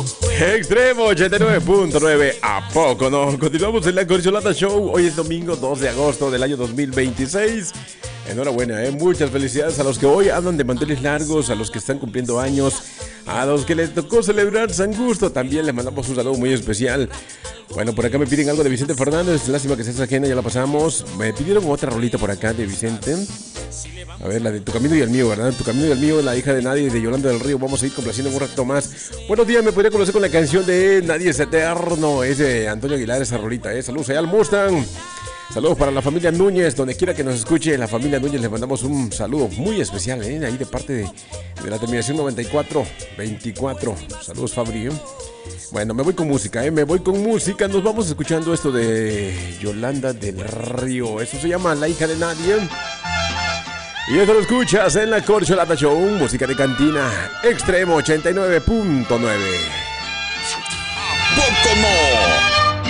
Extremo 89.9, ¿a poco no? Continuamos en la Corcholata Show. Hoy es domingo 2 de agosto del año 2026. Enhorabuena, muchas felicidades a los que hoy andan de manteles largos, a los que están cumpliendo años, a los que les tocó celebrar San Justo. También les mandamos un saludo muy especial. Bueno, por acá me piden algo de Vicente Fernández. Lástima que sea ajena, ya la pasamos. Me pidieron otra rolita por acá de Vicente. A ver, la de Tu Camino y el Mío, ¿verdad? Tu Camino y el Mío, La Hija de Nadie, de Yolanda del Río. Vamos a ir complaciendo un rato más. Buenos días, me podría conocer con la canción de Nadie es Eterno. Es de Antonio Aguilar esa rolita, Saludos allá al Mustang. Saludos para la familia Núñez, donde quiera que nos escuche la familia Núñez, les mandamos un saludo muy especial, ahí de parte de la terminación 9424. Saludos, Fabri. Bueno, me voy con música, me voy con música. Nos vamos escuchando esto de Yolanda del Río. Eso se llama La Hija de Nadie. Y esto lo escuchas en la Corcholata Show, música de cantina, Extremo 89.9. ¿A poco no?